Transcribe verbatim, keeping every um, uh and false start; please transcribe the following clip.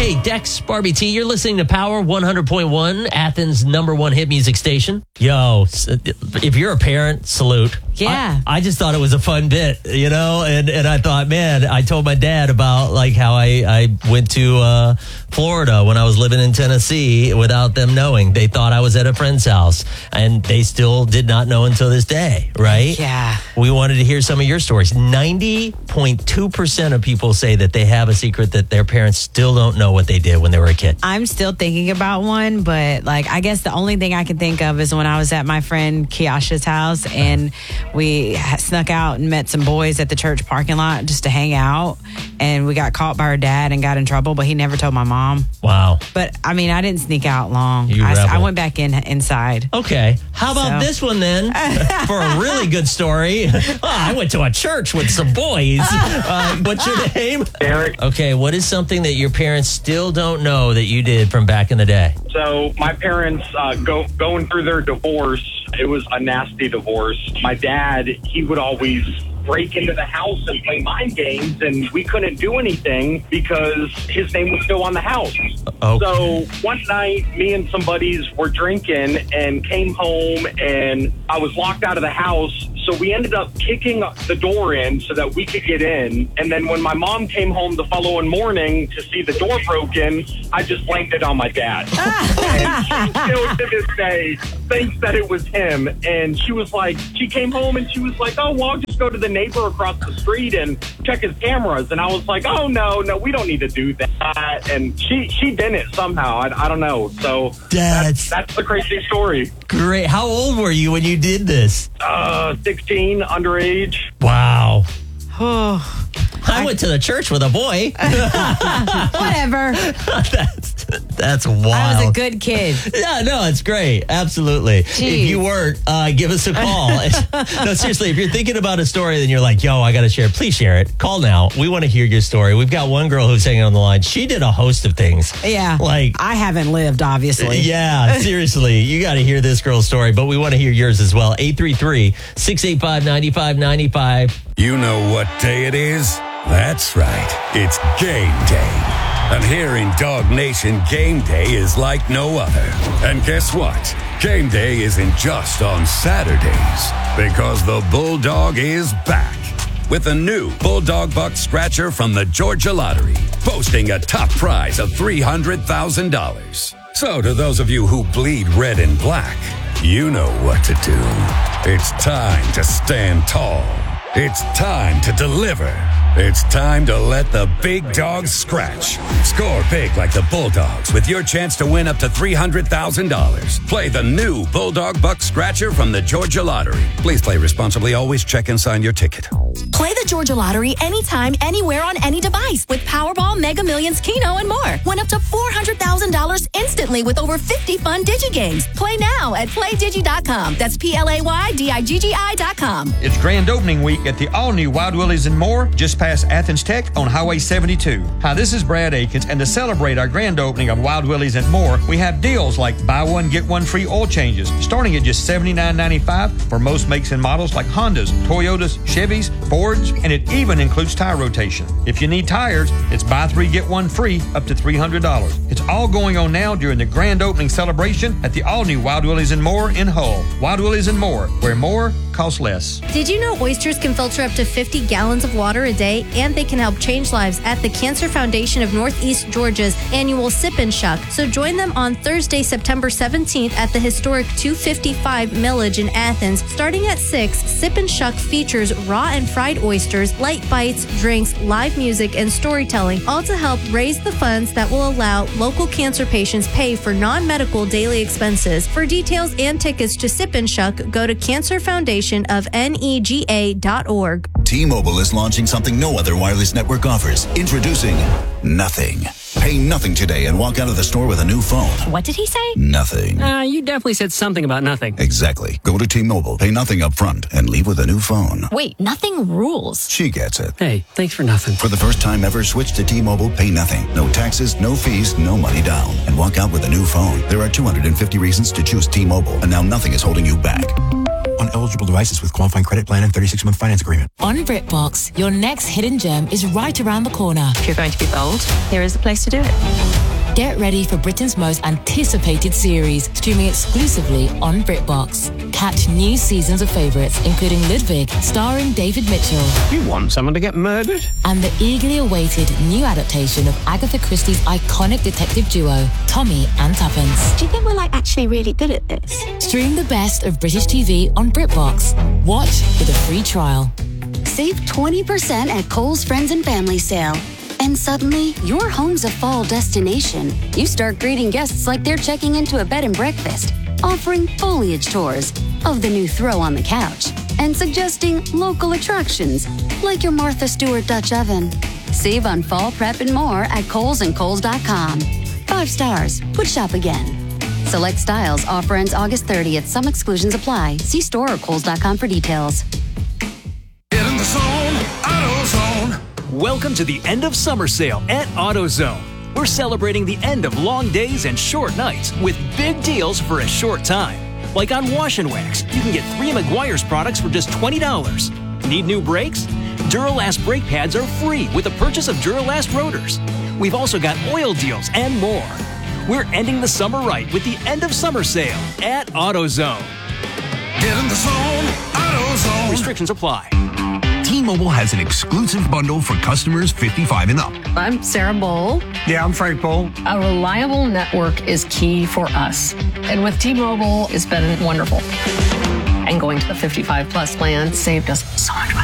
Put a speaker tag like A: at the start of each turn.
A: Hey, Dex, Barbie T, you're listening to Power one hundred point one, Athens' number one hit music station. Yo, if you're a parent, salute.
B: Yeah.
A: I, I just thought it was a fun bit, you know, and, and I thought, man, I told my dad about like how I, I went to uh, Florida when I was living in Tennessee without them knowing. They thought I was at a friend's house, and they still did not know until this day, right?
B: Yeah.
A: We wanted to hear some of your stories. ninety point two percent of people say that they have a secret that their parents still don't know what they did when they were a kid.
B: I'm still thinking about one, but like I guess the only thing I can think of is when I was at my friend Kiasha's house and we snuck out and met some boys at the church parking lot just to hang out, and we got caught by her dad and got in trouble, but he never told my mom.
A: Wow.
B: But I mean, I didn't sneak out long.
A: You
B: I,
A: rebel.
B: I went back in inside.
A: Okay. How about
B: So.
A: this one then? For a really good story. Oh, I went to a church with some boys. Uh, what's your name?
C: Eric.
A: Okay, what is something that your parents still don't know that you did from back in the day?
C: So my parents uh, go going through their divorce. It was a nasty divorce. My dad, he would always break into the house and play mind games, and we couldn't do anything because his name was still on the house.
A: Okay.
C: So one night, me and some buddies were drinking and came home, and I was locked out of the house. So we ended up kicking the door in so that we could get in. And then when my mom came home the following morning to see the door broken, I just blamed it on my dad. And she still to this day thinks that it was him. And she was like, she came home and she was like, oh, well, I'll just go to the neighbor across the street and check his cameras. And I was like, oh, no, no, we don't need to do that. And she, she did it somehow. I, I don't know. So
A: That's-
C: that's, that's the crazy story.
A: Great. How old were you when you did this?
C: Uh, sixteen, underage.
A: Wow.
B: Oh,
A: I went to the church with a boy.
B: whatever.
A: that's, that's wild.
B: I was a good kid.
A: Yeah, no, it's great. Absolutely. If
B: Jeez.
A: you weren't, uh, give us a call. No, seriously, if you're thinking about a story, then you're like, yo, I got to share it. Please share it. Call now. We want to hear your story. We've got one girl who's hanging on the line. She did a host of things.
B: Yeah.
A: Like,
B: I haven't lived, obviously.
A: yeah, seriously. You got to hear this girl's story, but we want to hear yours as well. eight three three, six eight five, nine five nine five.
D: You know what day it is? That's right. It's game day. And here in Dog Nation, game day is like no other. And guess what? Game day isn't just on Saturdays, because the Bulldog is back with a new Bulldog Buck Scratcher from the Georgia Lottery, boasting a top prize of three hundred thousand dollars. So to those of you who bleed red and black, you know what to do. It's time to stand tall. It's time to deliver. It's time to let the big dogs scratch. Score big like the Bulldogs with your chance to win up to three hundred thousand dollars. Play the new Bulldog Buck Scratcher from the Georgia Lottery. Please play responsibly. Always check and sign your ticket.
E: Play the Georgia Lottery anytime, anywhere on any device with Powerball, Mega Millions, Keno, and more. Win up to four hundred thousand dollars instantly with over fifty fun DigiGames. Play now at play digi dot com. That's P L A Y D I G G I dot com.
F: It's grand opening week at the all-new Wild Willie's and More, just past Athens Tech on Highway seventy-two. Hi, this is Brad Akins, and to celebrate our grand opening of Wild Willie's and More, we have deals like buy one, get one free oil changes, starting at just seventy-nine ninety-five for most makes and models like Hondas, Toyotas, Chevys, Fords, and it even includes tire rotation. If you need tires, it's buy three, get one free, up to three hundred dollars. It's all going on now during the grand opening celebration at the all-new Wild Willie's and More in Hull. Wild Willie's and More, where more costs less.
G: Did you know oysters can filter up to fifty gallons of water a day, and they can help change lives at the Cancer Foundation of Northeast Georgia's annual Sip and Shuck? So join them on Thursday, September seventeenth at the historic two fifty-five Millage in Athens. Starting at six, Sip and Shuck features raw and fried oysters, light bites, drinks, live music, and storytelling, all to help raise the funds that will allow local cancer patients pay for non-medical daily expenses. For details and tickets to Sip and Shuck, go to cancer foundation of nega dot org.
H: T-Mobile is launching something no other wireless network offers. Introducing Nothing. Pay nothing today and walk out of the store with a new phone.
E: What did he say?
H: Nothing.
I: Uh, you definitely said something about nothing.
H: Exactly. Go to T-Mobile, pay nothing up front, and leave with a new phone.
E: Wait, nothing rules.
H: She gets it.
I: Hey, thanks for nothing.
H: For the first time ever, switch to T-Mobile, pay nothing. No taxes, no fees, no money down. And walk out with a new phone. There are two hundred fifty reasons to choose T-Mobile, and now nothing is holding you back.
J: on eligible devices with qualifying credit plan and thirty-six month finance agreement.
K: On BritBox, your next hidden gem is right around the corner.
L: If you're going to be bold, here is the place to do it.
K: Get ready for Britain's most anticipated series, streaming exclusively on BritBox. Catch new seasons of favourites, including Ludwig, starring David Mitchell.
I: You want someone to get murdered?
K: And the eagerly awaited new adaptation of Agatha Christie's iconic detective duo, Tommy and Tuppence.
M: Do you think we're like actually really good at this?
K: Stream the best of British T V on BritBox. Watch with a free trial.
N: Save twenty percent at Kohl's Friends and Family Sale. And suddenly, your home's a fall destination. You start greeting guests like they're checking into a bed and breakfast, offering foliage tours of the new throw on the couch, and suggesting local attractions like your Martha Stewart Dutch oven. Save on fall prep and more at Kohl's and Kohl's dot com. Five stars. Would shop again. Select styles. Offer ends August thirtieth. Some exclusions apply. See store or Kohl's dot com for details.
O: Get in the zone, AutoZone. Welcome to the end of summer sale at AutoZone. We're celebrating the end of long days and short nights with big deals for a short time. Like on Wash and Wax, you can get three Meguiar's products for just twenty dollars. Need new brakes? Duralast brake pads are free with the purchase of Duralast rotors. We've also got oil deals and more. We're ending the summer right with the end of summer sale at AutoZone. Get in the zone, AutoZone. Restrictions apply.
P: T-Mobile has an exclusive bundle for customers fifty-five and up.
Q: I'm Sarah Bowl.
P: Yeah, I'm Frank Bowl.
Q: A reliable network is key for us. And with T-Mobile, it's been wonderful. And going to the fifty-five plus plan saved us so much money.